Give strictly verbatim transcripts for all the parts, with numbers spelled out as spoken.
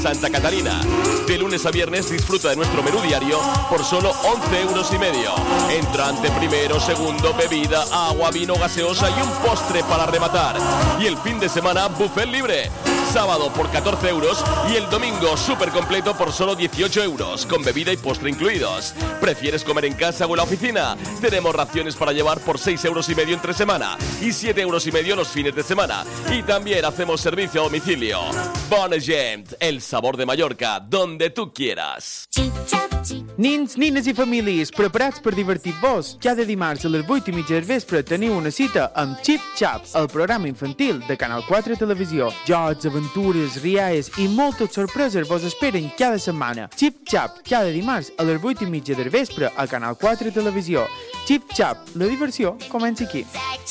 Santa Catalina. De lunes a viernes disfruta de nuestro menú diario por solo once euros y medio. Entrante primero, segundo, bebida, agua, vino, gaseosa y un postre para rematar. Y el fin de semana, buffet libre. Sábado por catorce euros y el domingo súper completo por solo dieciocho euros, con bebida y postre incluidos. ¿Prefieres comer en casa o en la oficina? Tenemos raciones para llevar por seis euros y medio entre semana y siete euros y medio los fines de semana. Y también hacemos servicio a domicilio. Bona Gent, el sabor de Mallorca, donde tu quieras. Nins, nines i famílies, preparats per divertir-vos? Cada dimarts a les vuit i mitja del vespre teniu una cita amb Chip Chap, el programa infantil de Canal quatre Televisió. Jocs, aventures, rialles i moltes sorpreses vos esperen cada setmana. Chip Chap, cada dimarts a les vuit i mitja del vespre a Canal quatre Televisió. Chip Chap, la diversió comença aquí.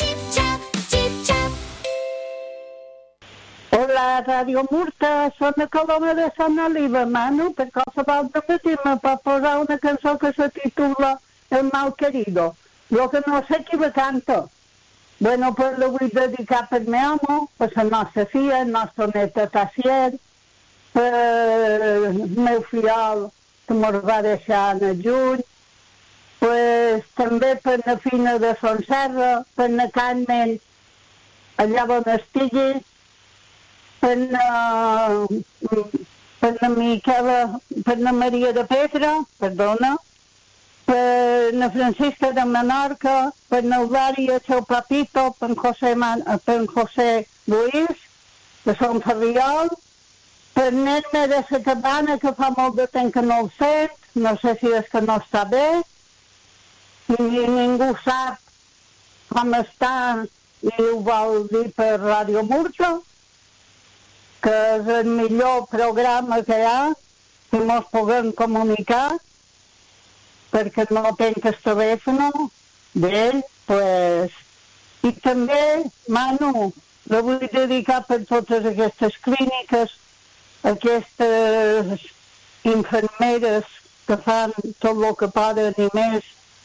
Hola, Radio Murta, soc la Coloma de Sant Oliva, Manu, per qualsevol de matí me pot posar una cançó que se titula El mal querido, lo que no sé qui la canta. Bueno, pues lo vull dedicar per meu amo, per la nostra filla, el nostre neta Tassier, per el meu fiol que mos va deixar en el juny, pues també per la fina de Son Serra, per la Carmen, allà on estigui, per la, per la Miquela, per la Maria de Petra, perdona, per la Francisca de Menorca, per l'Eulàlia, el seu papito, per José, Man, per José Luis, de Sant Ferriol, per nen-me de la cabana, que fa molt de temps que no el sent, no sé si és que no està bé, i ningú sap com està i ho vol dir per Ràdio Murta, que és el millor programa que hi ha, que mos puguem comunicar, perquè no tenc el telèfon d'ell, pues... I també, Manu, la vull dedicar per totes aquestes clíniques, aquestes infermeres que fan tot el que poden i més,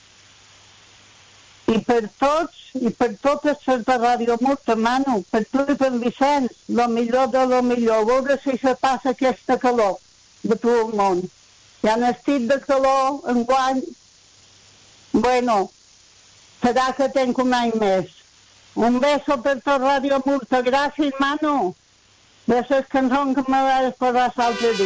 i per tots, i per totes les de Ràdio Murta, Manu, per tu i per Vicenç, lo millor de lo millor, a veure si se passa aquesta calor de tot el món. Hi ha un estit de calor enguany, bueno, serà que tenc un any més. Un beso per tot Ràdio Murta, gràcies, Manu, de les cançons que me vas posar l'altre dia.